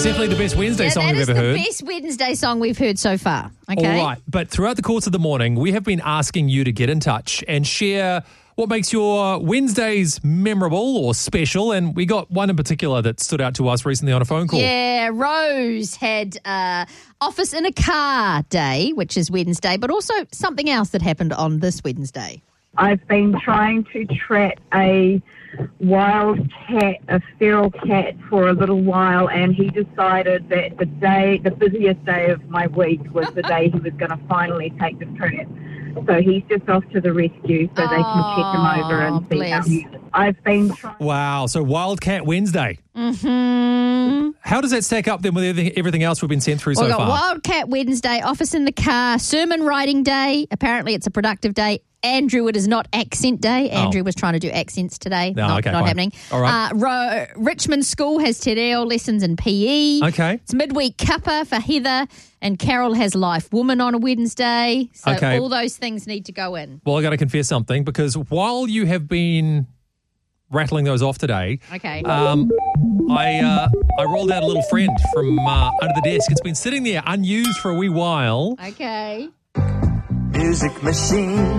It's definitely the best Wednesday song we've ever heard. That is the best Wednesday song we've heard so far. Okay. All right, but throughout the course of the morning, we have been asking you to get in touch and share what makes your Wednesdays memorable or special, and we got one in particular that stood out to us recently on a phone call. Yeah, Rose had office in a car day, which is Wednesday, but also something else that happened on this Wednesday. I've been trying to trap a wild cat, a feral cat, for a little while, and he decided that the busiest day of my week was the day he was going to finally take the trap. So he's just off to the rescue so they can check him over and see how he is. I've been trying. Wow, so Wildcat Wednesday. Mm-hmm. How does that stack up then with everything else we've been sent through so We've got far? Wildcat Wednesday, office in the car, sermon writing day. Apparently it's a productive day. Andrew, it is not accent day. Andrew was trying to do accents today. No, not fine. happening. All right. Richmond School has te reo lessons in PE. Okay. It's midweek cuppa for Heather, and Carol has Life Woman on a Wednesday. So Okay. all those things need to go in. Well, I got to confess something, because while you have been rattling those off today, Okay. I rolled out a little friend from under the desk. It's been sitting there unused for a wee while. Okay. Music machine,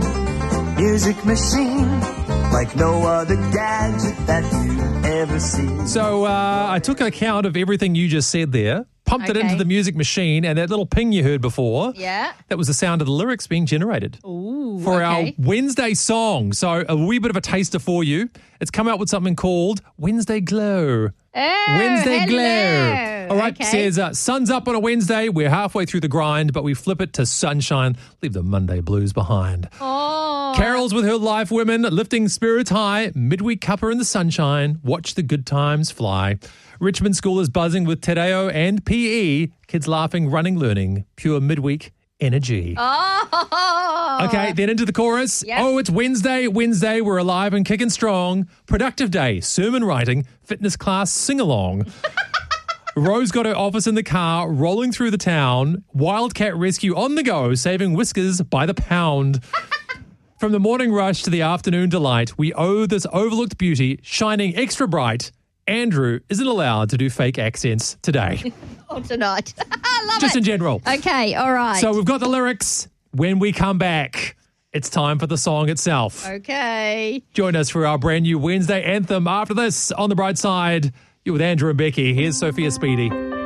like no other gadget that you've ever seen. So I took account of everything you just said there, pumped it Okay. into the music machine, and that little ping you heard before, Yeah. that was the sound of the lyrics being generated Ooh, for our okay. Wednesday song. So a wee bit of a taster for you. It's come out with something called Wednesday Glow. Oh, Wednesday hello. Glow. All right, Okay. says sun's up on a Wednesday. We're halfway through the grind, but we flip it to sunshine. Leave the Monday blues behind. Oh. Carol's with her Life Women, lifting spirits high. Midweek cuppa in the sunshine. Watch the good times fly. Richmond School is buzzing with te reo and PE. Kids laughing, running, learning. Pure midweek energy. Oh. Okay, then into the chorus. Yep. Oh, it's Wednesday, we're alive and kicking strong. Productive day, sermon writing, fitness class, sing-along. Rose got her office in the car, rolling through the town. Wildcat rescue on the go, saving whiskers by the pound. From the morning rush to the afternoon delight, we owe this overlooked beauty shining extra bright. Andrew isn't allowed to do fake accents today. Oh, tonight. I love Just it. in general. Okay, all right. So we've got the lyrics. When we come back, it's time for the song itself. Okay. Join us for our brand new Wednesday anthem after this. On the bright side, you're with Andrew and Becky. Here's Sophia Speedy.